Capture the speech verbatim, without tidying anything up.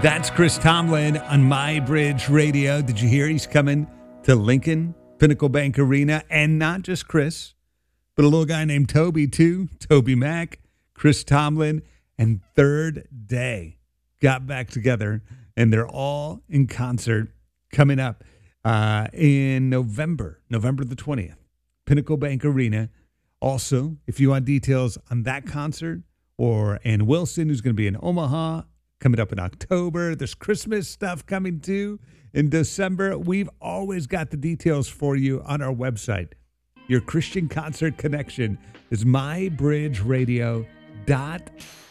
That's Chris Tomlin on My Bridge Radio. Did you hear he's coming to Lincoln, Pinnacle Bank Arena? And not just Chris, but a little guy named Toby, too. Toby Mac, Chris Tomlin, and Third Day got back together, and they're all in concert coming up uh, in November, November the twentieth, Pinnacle Bank Arena. Also, if you want details on that concert, or Ann Wilson, who's going to be in Omaha, coming up in October. There's Christmas stuff coming too in December. We've always got the details for you on our website. Your Christian concert connection is my bridge radio dot